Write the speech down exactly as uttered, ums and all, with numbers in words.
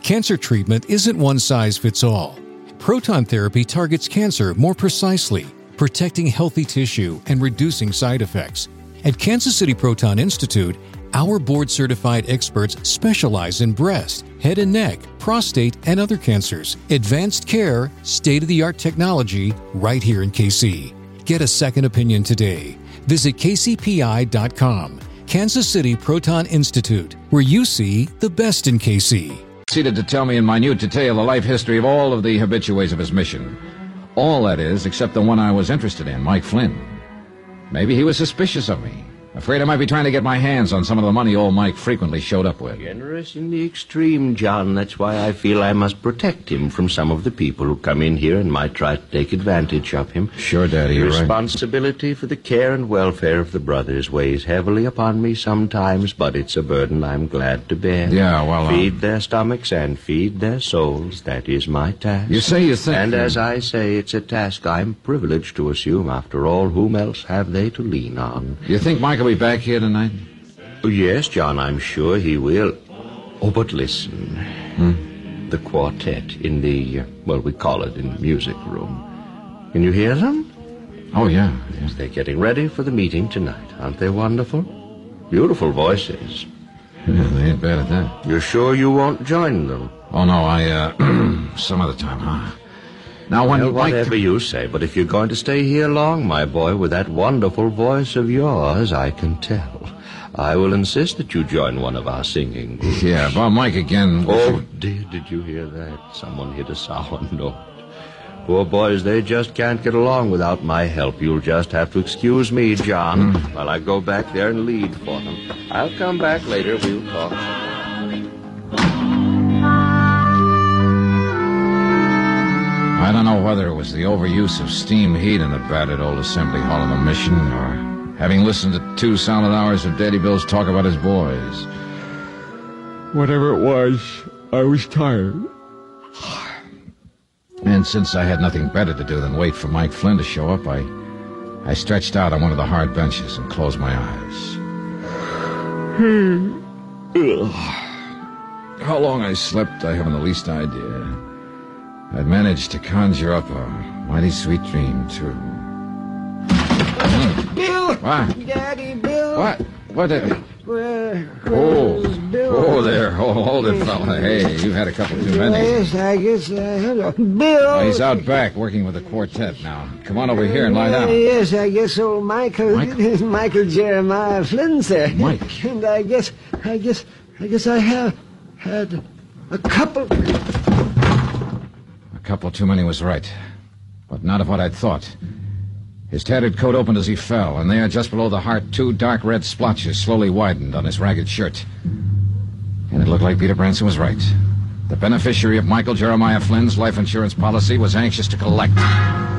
Cancer treatment isn't one size fits all. Proton therapy targets cancer more precisely, protecting healthy tissue and reducing side effects. At Kansas City Proton Institute, our board-certified experts specialize in breast, head and neck, prostate, and other cancers. Advanced care, state-of-the-art technology, right here in K C. Get a second opinion today. Visit K C P I dot com. Kansas City Proton Institute, where you see the best in K C. Proceeded to tell me in minute detail the life history of all of the habitués of his mission. All, that is, except the one I was interested in, Mike Flynn. Maybe he was suspicious of me. Afraid I might be trying to get my hands on some of the money old Mike frequently showed up with. Generous in the extreme, John. That's why I feel I must protect him from some of the people who come in here and might try to take advantage of him. Sure, Daddy, you're right. Responsibility for the care and welfare of the brothers weighs heavily upon me sometimes, but it's a burden I'm glad to bear. Yeah, well, uh... Feed their stomachs and feed their souls. That is my task. You say you think... And as I say, it's a task I'm privileged to assume. After all, whom else have they to lean on? You think Mike will be back here tonight? Oh, yes, John, I'm sure he will. Oh, but listen. Hmm? The quartet in the, uh, well, we call it in the music room. Can you hear them? Oh, yeah. yeah. They're getting ready for the meeting tonight. Aren't they wonderful? Beautiful voices. Yeah, they ain't bad at that. You're sure you won't join them? Oh, no, I, uh, some other time, huh? Now, when well, you whatever like... you say, but if you're going to stay here long, my boy, with that wonderful voice of yours, I can tell. I will insist that you join one of our singing groups. Yeah, about Mike again. Oh, dear, did you hear that? Someone hit a sour note. Poor boys, they just can't get along without my help. You'll just have to excuse me, John, mm. while I go back there and lead for them. I'll come back later. We'll talk. I don't know whether it was the overuse of steam heat in the battered old assembly hall of the mission, or having listened to two solid hours of Daddy Bill's talk about his boys. Whatever it was, I was tired. And since I had nothing better to do than wait for Mike Flynn to show up, I, I stretched out on one of the hard benches and closed my eyes. How long I slept, I haven't the least idea. I'd managed to conjure up a mighty sweet dream, too. Bill! What? Daddy, Bill! What? What did... Where, oh, Bill? oh, there. Oh, hold it, fella. Hey, you've had a couple too many. Yes, I guess I have. Bill! Oh, he's out back working with the quartet now. Come on over here and lie down. Yes, I guess old Michael... Michael? Michael Jeremiah Flynn, sir. Mike. And I guess, I guess, I guess I have had a couple... A couple too many was right, but not of what I'd thought. His tattered coat opened as he fell, and there, just below the heart, two dark red splotches slowly widened on his ragged shirt. And it looked like Peter Branson was right. The beneficiary of Michael Jeremiah Flynn's life insurance policy was anxious to collect.